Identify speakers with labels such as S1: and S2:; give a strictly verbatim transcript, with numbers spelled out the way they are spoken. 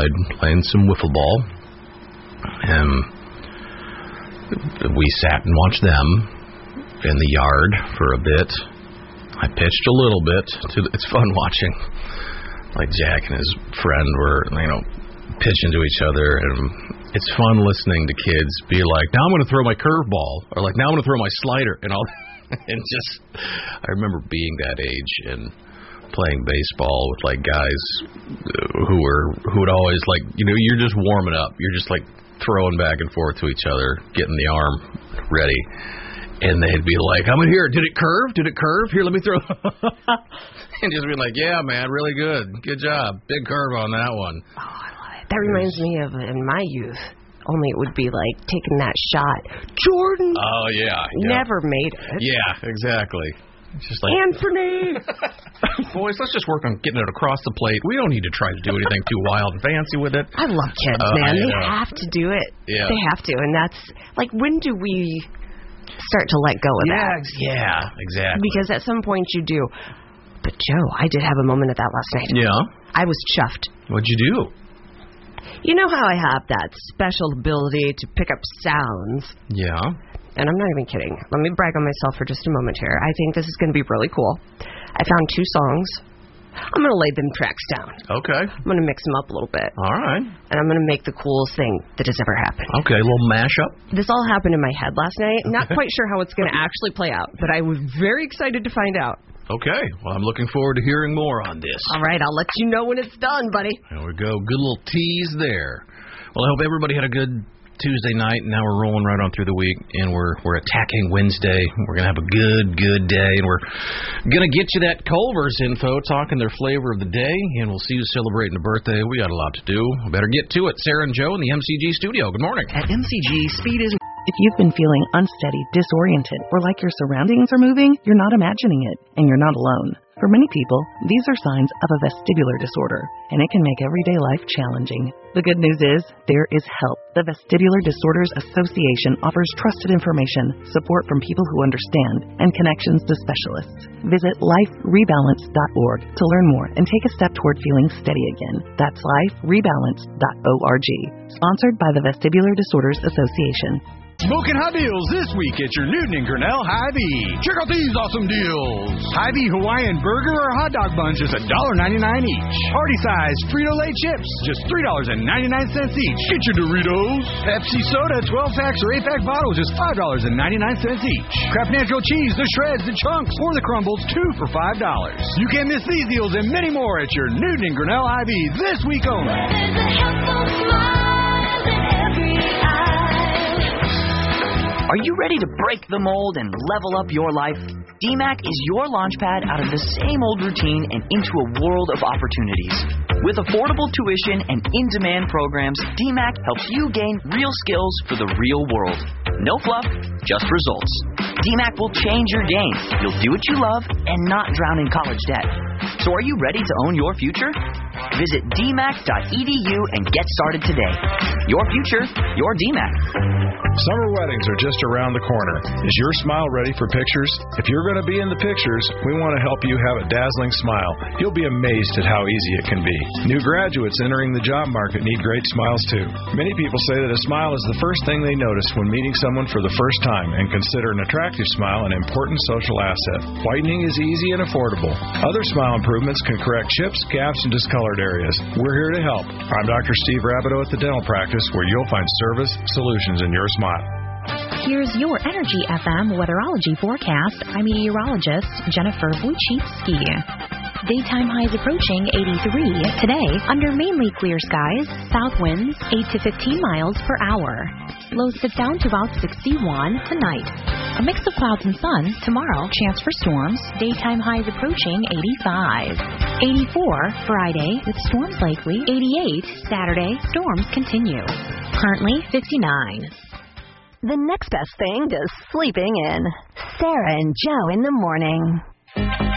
S1: outside playing some wiffle ball. And we sat and watched them in the yard for a bit. I pitched a little bit. To, it's fun watching, like Jack and his friend were, you know, pitching to each other, and it's fun listening to kids be like, now I'm going to throw my curveball, or like, now I'm going to throw my slider, and all. And just, I remember being that age and playing baseball with like guys who were who would always like, you know, you're just warming up, you're just like throwing back and forth to each other, getting the arm ready, and they'd be like, I'm in here, did it curve? Did it curve? Here, let me throw. And just be like, yeah, man, really good, good job, big curve on that one.
S2: Oh, I love it. That reminds me of in my youth. Only it would be like taking that shot. Jordan.
S1: Oh, yeah. yeah.
S2: Never made it.
S1: Yeah, exactly. It's just like,
S2: Anthony.
S1: boys, let's just work on getting it across the plate. We don't need to try to do anything too wild and fancy with it.
S2: I love kids,
S1: uh,
S2: man. They
S1: know.
S2: have to do it.
S1: Yeah.
S2: They have to. And that's, like, when do we start to let go of
S1: yeah,
S2: that?
S1: Yeah, exactly.
S2: Because at some point you do. But, Joe, I did have a moment of that last night.
S1: Yeah?
S2: I was chuffed.
S1: What'd you do?
S2: You know how I have that special ability to pick up sounds?
S1: Yeah.
S2: And I'm not even kidding. Let me brag on myself for just a moment here. I think this is going to be really cool. I found two songs. I'm going to lay them tracks down.
S1: Okay.
S2: I'm going to mix them up a little bit.
S1: All right.
S2: And I'm going to make the coolest thing that has ever happened.
S1: Okay, a little mashup.
S2: This all happened in my head last night. Not quite sure how it's going to actually play out, but I was very excited to find out.
S1: Okay. Well, I'm looking forward to hearing more on this.
S2: All right, I'll let you know when it's done, buddy.
S1: There we go. Good little tease there. Well, I hope everybody had a good Tuesday night, and now we're rolling right on through the week, and we're we're attacking Wednesday. We're going to have a good, good day, and we're going to get you that Culver's info, talking their flavor of the day, and we'll see you celebrating a birthday. We got a lot to do. Better get to it. Sarah and Joe in the M C G studio. Good morning.
S3: At M C G, speed isn't...
S4: If you've been feeling unsteady, disoriented, or like your surroundings are moving, you're not imagining it, and you're not alone. For many people, these are signs of a vestibular disorder, and it can make everyday life challenging. The good news is, there is help. The Vestibular Disorders Association offers trusted information, support from people who understand, and connections to specialists. Visit life rebalance dot org to learn more and take a step toward feeling steady again. That's life rebalance dot org. Sponsored by the Vestibular Disorders Association.
S5: Smoking hot deals this week at your Newton and Grinnell Hy-Vee. Check out these awesome deals. Hy-Vee Hawaiian burger or hot dog bun, just one dollar ninety-nine each. Party-sized Frito-Lay chips, just three dollars and ninety-nine cents each. Get your Doritos. Pepsi soda, twelve packs or eight pack bottles, just five dollars and ninety-nine cents each. Kraft Natural Cheese, the shreds, the chunks, or the crumbles, two for five dollars. You can't miss these deals and many more at your Newton and Grinnell Hy-Vee this week only.
S6: There's a helpful smile in every eye.
S3: Are you ready to break the mold and level up your life? D MAC is your launchpad out of the same old routine and into a world of opportunities. With affordable tuition and in-demand programs, D MAC helps you gain real skills for the real world. No fluff, just results. D MAC will change your game. You'll do what you love and not drown in college debt. So are you ready to own your future? Visit d mac dot e d u and get started today. Your future, your D MAC.
S7: Summer weddings are just around the corner. Is your smile ready for pictures? If you're going to be in the pictures, we want to help you have a dazzling smile. You'll be amazed at how easy it can be. New graduates entering the job market need great smiles too. Many people say that a smile is the first thing they notice when meeting someone for the first time and consider an attractive smile an important social asset. Whitening is easy and affordable. Other smile improvements can correct chips, gaps, and discolored areas. We're here to help. I'm Doctor Steve Rabideau at the Dental Practice, where you'll find service solutions in your smile.
S8: Here's your Energy F M weatherology forecast. I'm meteorologist Jennifer Wojcicki. Daytime highs approaching eighty-three. Today, under mainly clear skies, south winds eight to fifteen miles per hour. Lows dip down to about sixty-one tonight. A mix of clouds and sun. Tomorrow, chance for storms. Daytime highs approaching eighty-five. eighty-four Friday with storms likely. eighty-eight Saturday, storms continue. Currently fifty-nine.
S9: The next best thing to sleeping in. Sarah and Joe in the morning.